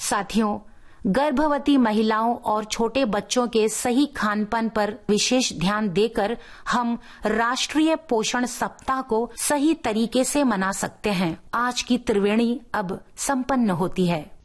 साथियों, गर्भवती महिलाओं और छोटे बच्चों के सही खानपान पर विशेष ध्यान देकर हम राष्ट्रीय पोषण सप्ताह को सही तरीके से मना सकते हैं। आज की त्रिवेणी अब संपन्न होती है।